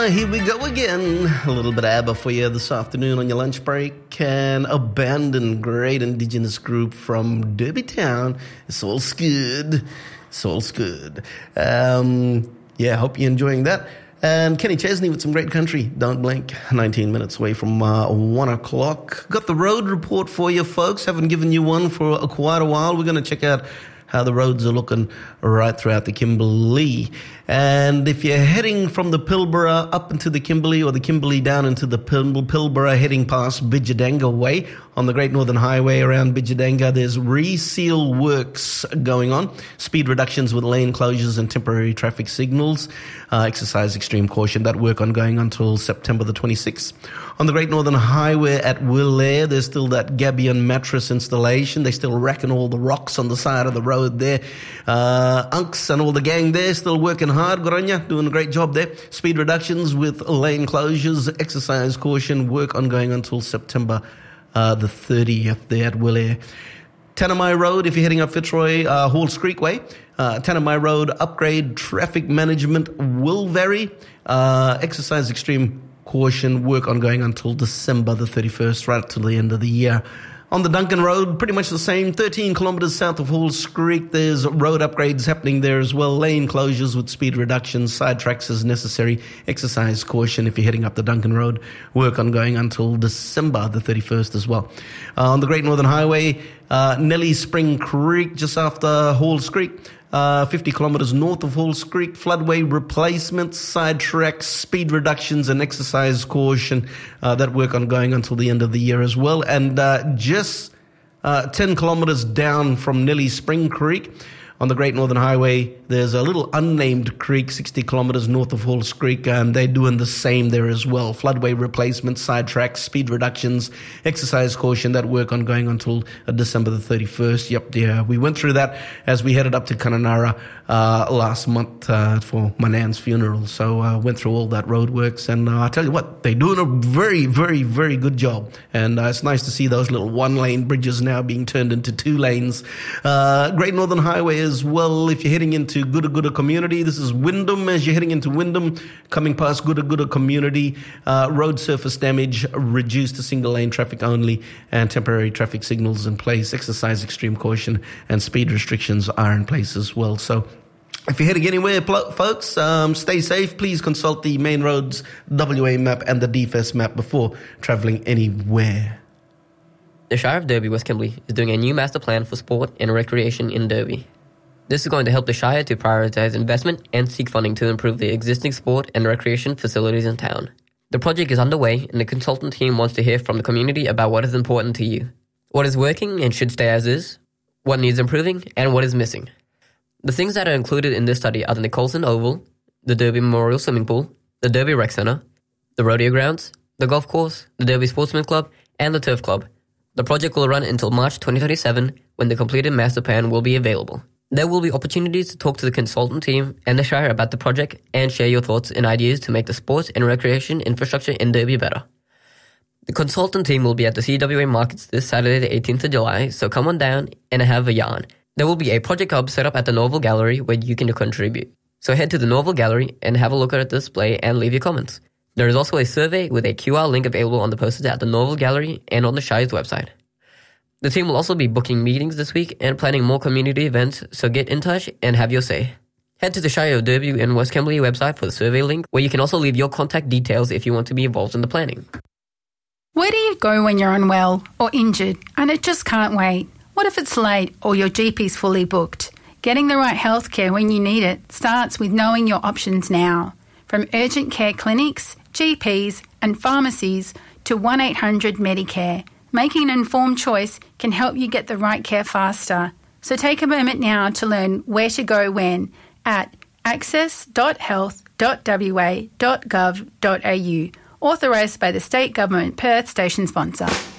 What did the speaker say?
Here we go again. A little bit of ABBA for you this afternoon on your lunch break. An abandoned great Indigenous group from Derby Town. It's all good. It's all good. Hope you're enjoying that. And Kenny Chesney with some great country. Don't blink. 19 minutes away from 1 o'clock. Got the road report for you, folks. Haven't given you one for quite a while. We're going to check out how the roads are looking right throughout the Kimberley. And if you're heading from the Pilbara up into the Kimberley or the Kimberley down into the Pilbara heading past Bijadanga Way on the Great Northern Highway around Bijadanga, there's reseal works going on. Speed reductions with lane closures and temporary traffic signals. Exercise extreme caution. That work ongoing until September the 26th. On the Great Northern Highway at Willair, there's still that Gabion mattress installation. They're still racking all the rocks on the side of the road there. Unks and all the gang there still working hard. Good on ya, doing a great job there. Speed reductions with lane closures, exercise caution, work ongoing until September the 30th there at Willair. Tanami Road, if you're heading up Fitzroy, Halls Creek Way. Tanami Road upgrade traffic management will vary. Exercise extreme caution, work ongoing until December the 31st, right till the end of the year. On the Duncan Road, pretty much the same, 13 kilometres south of Halls Creek. There's road upgrades happening there as well. Lane closures with speed reductions, side tracks as necessary. Exercise caution if you're heading up the Duncan Road. Work ongoing until December the 31st as well. On the Great Northern Highway, Nelly Spring Creek, just after Halls Creek. 50 kilometres north of Halls Creek, floodway replacements, side tracks, speed reductions and exercise caution. That work ongoing until the end of the year as well. And just 10 kilometres down from Nelly Spring Creek, on the Great Northern Highway, there's a little unnamed creek 60 kilometres north of Halls Creek, and they're doing the same there as well. Floodway replacements, side tracks, speed reductions, exercise caution, that work ongoing until December the 31st. Yep, yeah, we went through that as we headed up to Kununurra last month for my nan's funeral. So went through all that roadworks, and I tell you what, they're doing a very, very, very good job. And it's nice to see those little one-lane bridges now being turned into 2 lanes. Great Northern Highway as well, if you're heading into Gooda Community. This is Wyndham. As you're heading into Wyndham, coming past Gooda Community, road surface damage reduced to single lane traffic only, and temporary traffic signals in place. Exercise extreme caution and speed restrictions are in place as well. So if you're heading anywhere, folks, stay safe. Please consult the Main Roads WA map and the DFS map before travelling anywhere. The Shire of Derby West Kimberley is doing a new master plan for sport and recreation in Derby. This is going to help the Shire to prioritise investment and seek funding to improve the existing sport and recreation facilities in town. The project is underway, and the consultant team wants to hear from the community about what is important to you, what is working and should stay as is, what needs improving, and what is missing. The things that are included in this study are the Nicholson Oval, the Derby Memorial Swimming Pool, the Derby Rec Centre, the rodeo grounds, the golf course, the Derby Sportsman Club, and the Turf Club. The project will run until March 2037, when the completed master plan will be available. There will be opportunities to talk to the consultant team and the Shire about the project and share your thoughts and ideas to make the sports and recreation infrastructure in Derby better. The consultant team will be at the CWA Markets this Saturday the 18th of July, so come on down and have a yarn. There will be a project hub set up at the Norval Gallery where you can contribute. So head to the Norval Gallery and have a look at the display and leave your comments. There is also a survey with a QR link available on the posters at the Norval Gallery and on the Shire's website. The team will also be booking meetings this week and planning more community events, so get in touch and have your say. Head to the Shire of Derby and West Kimberley website for the survey link, where you can also leave your contact details if you want to be involved in the planning. Where do you go when you're unwell or injured and it just can't wait? What if it's late or your GP's fully booked? Getting the right healthcare when you need it starts with knowing your options now. From urgent care clinics, GPs and pharmacies to 1-800 Medicare. Making an informed choice can help you get the right care faster. So take a moment now to learn where to go when at access.health.wa.gov.au. Authorised by the State Government Perth Station Sponsor.